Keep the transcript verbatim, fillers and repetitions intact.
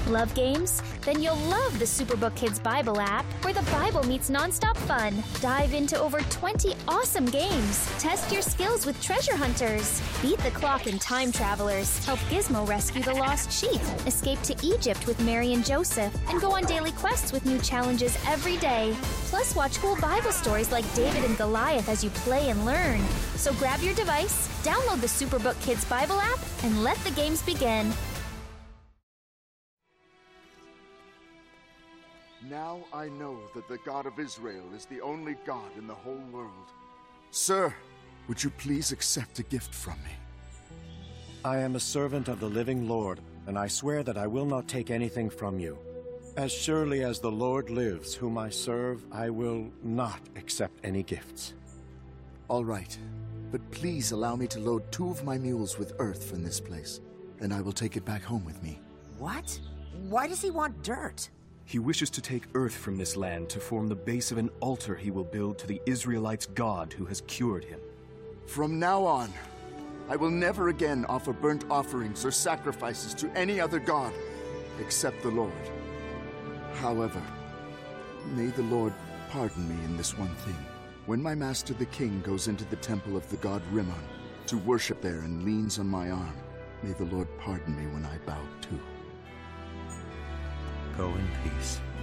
Love games? Then you'll love the Superbook Kids Bible app, where the Bible meets nonstop fun. Dive into over twenty awesome games. Test your skills with treasure hunters. Beat the clock in Time Travelers. Help Gizmo rescue the lost sheep. Escape to Egypt with Mary and Joseph. And go on daily quests with new challenges every day. Plus, watch cool Bible stories like David and Goliath as you play and learn. So grab your device, download the Superbook Kids Bible app, and let the games begin. Now I know that the God of Israel is the only God in the whole world. Sir, would you please accept a gift from me? I am a servant of the living Lord, and I swear that I will not take anything from you. As surely as the Lord lives, whom I serve, I will not accept any gifts. All right, but please allow me to load two of my mules with earth from this place, and I will take it back home with me. What? Why does he want dirt? He wishes to take earth from this land to form the base of an altar he will build to the Israelites' God who has cured him. From now on, I will never again offer burnt offerings or sacrifices to any other god except the Lord. However, may the Lord pardon me in this one thing. When my master the king goes into the temple of the god Rimmon to worship there and leans on my arm, may the Lord pardon me when I bow too. Go in peace.